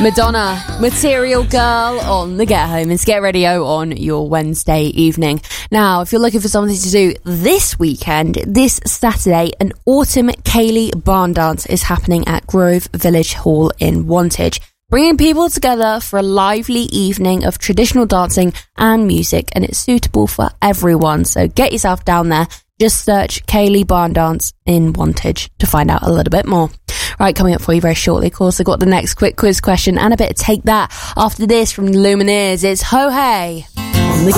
Madonna, Material Girl on the Get Home and Get Radio on your Wednesday evening. Now, if you're looking for something to do this weekend, this Saturday, an autumn Ceilidh barn dance is happening at Grove Village Hall in Wantage, bringing people together for a lively evening of traditional dancing and music, and it's suitable for everyone. So get yourself down there. Just search Ceilidh barn dance in Wantage to find out a little bit more. Right, coming up for you very shortly, of course, I've got the next quick quiz question and a bit of Take That. After this from the Lumineers, it's Ho Hey on the